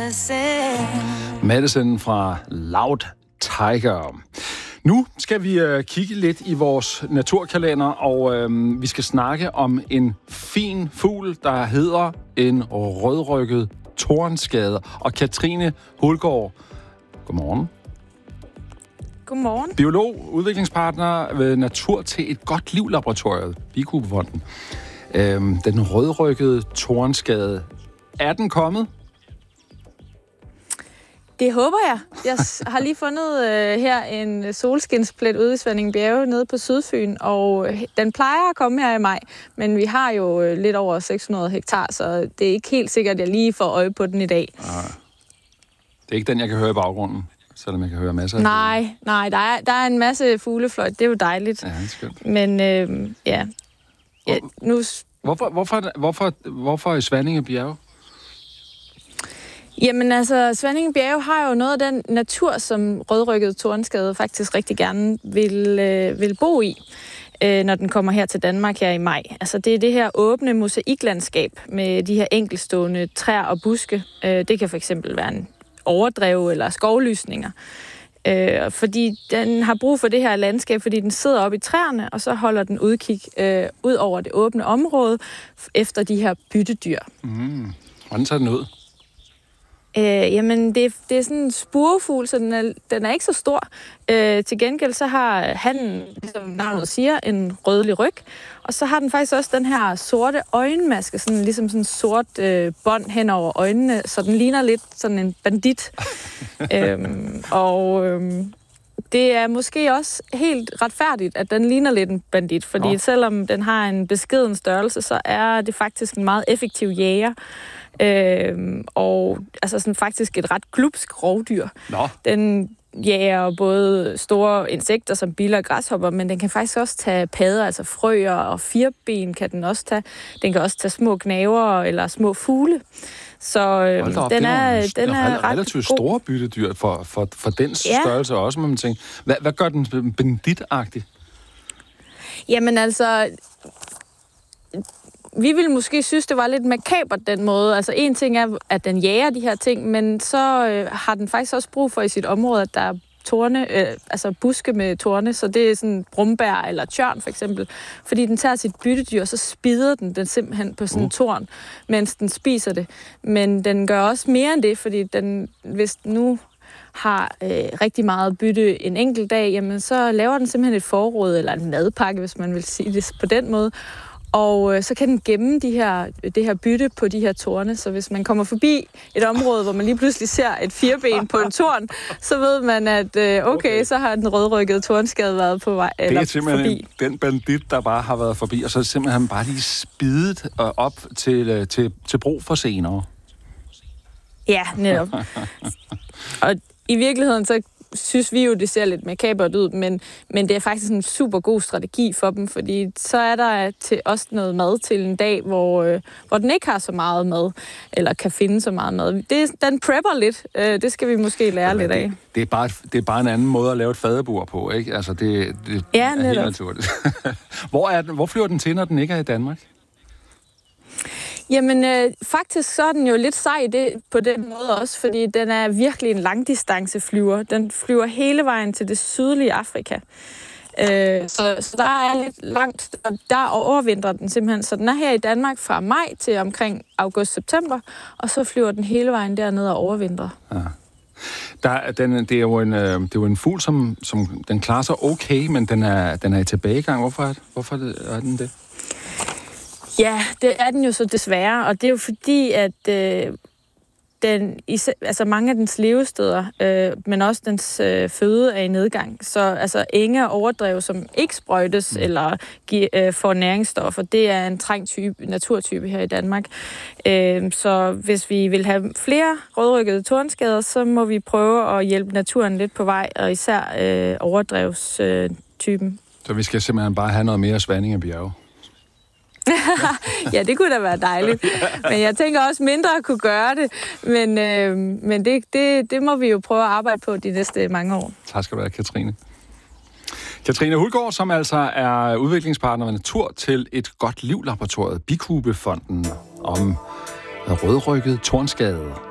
Medicine fra Loud Tiger. Nu skal vi kigge lidt i vores naturkalender, og vi skal snakke om en fin fugl, der hedder en rødrygget tornskade. Og Katrine Hulgaard, godmorgen. Godmorgen. Biolog, udviklingspartner ved Natur til et godt liv-laboratoriet, Bikubefonden. Den rødryggede tornskade, er den kommet? Det håber jeg. Jeg har lige fundet her en solskinsplet ude i Svanninge Bjerge nede på Sydfyn, og den plejer at komme her i maj, men vi har jo lidt over 600 hektar, så det er ikke helt sikkert, at jeg lige får øje på den i dag. Det er ikke den, jeg kan høre i baggrunden, selvom jeg kan høre masser af Nej, der er en masse fuglefløjt, det er jo dejligt. Ja, det er skønt. Men nu... Hvorfor i Svanninge Bjerge? Jamen altså, Svanninge Bjerge har jo noget af den natur, som rødrygget tornskade faktisk rigtig gerne vil bo i, når den kommer her til Danmark her i maj. Altså det er det her åbne mosaiklandskab med de her enkeltstående træer og buske. Det kan for eksempel være en overdrev eller skovlysninger. Fordi den har brug for det her landskab, fordi den sidder oppe i træerne, og så holder den udkig ud over det åbne område efter de her byttedyr. Hvordan tager den ud? Jamen, det er sådan en spurvefugl, så den er ikke så stor. Til gengæld så har hannen, som navnet siger, en rødlig ryg. Og så har den faktisk også den her sorte øjenmaske, sådan, ligesom sådan en sort bånd hen over øjnene, så den ligner lidt sådan en bandit. Det er måske også helt retfærdigt, at den ligner lidt en bandit, fordi selvom den har en beskeden størrelse, så er det faktisk en meget effektiv jæger. Og altså sådan faktisk et ret glupsk rovdyr. Den jager både store insekter som biller og græshopper, men den kan faktisk også tage padder, altså frøer og firben kan den også tage. Den kan også tage små gnaver eller små fugle. Så den er relativt store byttedyr for den størrelse også, må man tænke. Hvad gør den banditagtig? Jamen altså... Vi ville måske synes, det var lidt makabert den måde. Altså en ting er, at den jager de her ting, men så har den faktisk også brug for i sit område, at der er torne, altså buske med torne, så det er sådan brumbær eller tjørn for eksempel. Fordi den tager sit byttedyr, og så spider den simpelthen på sådan en torn, mens den spiser det. Men den gør også mere end det, fordi den, hvis den nu har rigtig meget bytte en enkelt dag, jamen så laver den simpelthen et forråd eller en madpakke, hvis man vil sige det på den måde. Og så kan den gemme det her bytte på de her torne, så hvis man kommer forbi et område, hvor man lige pludselig ser et firben på en torn, så ved man, at okay, så har den rødryggede tornskade været på vej eller forbi. Det er simpelthen den bandit, der bare har været forbi, og så simpelthen bare lige spidet op til brug for senere. Ja, netop. Og i virkeligheden så synes vi jo, det ser lidt makabert ud, men det er faktisk en super god strategi for dem, fordi så er der til også noget mad til en dag, hvor den ikke har så meget mad, eller kan finde så meget mad. Den prepper lidt. Det skal vi måske lære lidt af. Det er bare en anden måde at lave et fadebur på, ikke? Altså, det er helt naturligt. Hvor flyver den til, når den ikke er i Danmark? Jamen, faktisk så er den jo lidt sej på den måde også, fordi den er virkelig en langdistanceflyver. Den flyver hele vejen til det sydlige Afrika. Så der er lidt langt, og der overvintrer den simpelthen. Så den er her i Danmark fra maj til omkring august-september, og så flyver den hele vejen dernede og overvintrer. Ja. Det er jo en fugl, som den klarer sig okay, men den er i tilbagegang. Hvorfor er den det? Ja, det er den jo så desværre, og det er jo fordi, at mange af dens levesteder, men også dens føde er i nedgang. Så altså enge og overdrev, som ikke sprøjtes eller får næringsstoffer, det er en trængt naturtype her i Danmark. Så hvis vi vil have flere rødryggede tornskader, så må vi prøve at hjælpe naturen lidt på vej, og især overdrevstypen. Så vi skal simpelthen bare have noget mere Svanninge Bjerge? Ja, det kunne da være dejligt. Men jeg tænker også mindre at kunne gøre det. Men det må vi jo prøve at arbejde på de næste mange år. Tak skal du have, Katrine. Katrine Hulgaard, som altså er udviklingspartner ved Natur til et godt liv-laboratoriet Bikubefonden om rødrygget tornskade.